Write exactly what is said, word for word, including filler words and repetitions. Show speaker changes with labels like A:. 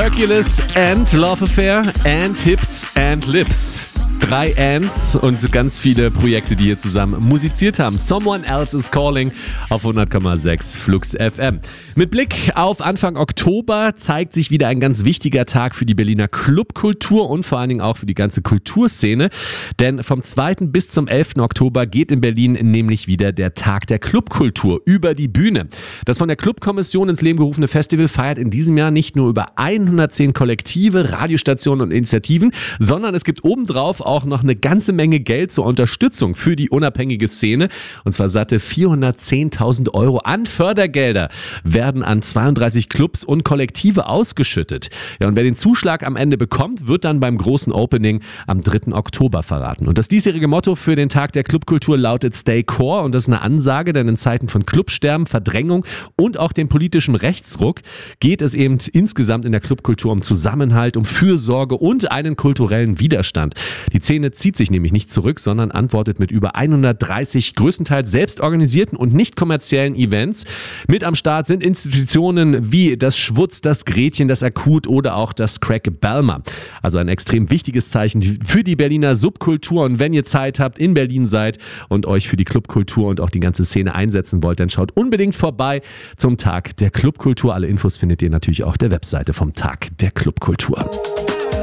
A: Hercules and Love Affair and Hips and Lips. Drei Ands und ganz viele Projekte, die hier zusammen musiziert haben. Someone Else is Calling auf hundert Komma sechs Flux F M. Mit Blick auf Anfang Oktober zeigt sich wieder ein ganz wichtiger Tag für die Berliner Clubkultur und vor allen Dingen auch für die ganze Kulturszene. Denn vom zweiten bis zum elften Oktober geht in Berlin nämlich wieder der Tag der Clubkultur über die Bühne. Das von der Clubkommission ins Leben gerufene Festival feiert in diesem Jahr nicht nur über hundertzehn Kollektive, Radiostationen und Initiativen, sondern es gibt obendrauf auch noch eine ganze Menge Geld zur Unterstützung für die unabhängige Szene. Und zwar satte vierhundertzehntausend Euro an Fördergelder werden an zweiunddreißig Clubs und Kollektive ausgeschüttet. Ja, und wer den Zuschlag am Ende bekommt, wird dann beim großen Opening am dritten Oktober verraten. Und das diesjährige Motto für den Tag der Clubkultur lautet Stay Core. Und das ist eine Ansage, denn in Zeiten von Clubsterben, Verdrängung und auch dem politischen Rechtsruck geht es eben insgesamt in der Clubkultur um Zusammenhalt, um Fürsorge und einen kulturellen Widerstand. Die Szene zieht sich nämlich nicht zurück, sondern antwortet mit über hundertdreißig größtenteils selbst organisierten und nicht kommerziellen Events. Mit am Start sind Institutionen wie das Schwutz, das Gretchen, das Akut oder auch das Crack Balmer. Also ein extrem wichtiges Zeichen für die Berliner Subkultur. Und wenn ihr Zeit habt, in Berlin seid und euch für die Clubkultur und auch die ganze Szene einsetzen wollt, dann schaut unbedingt vorbei zum Tag der Clubkultur. Alle Infos findet ihr natürlich auf der Webseite vom Tag der Clubkultur.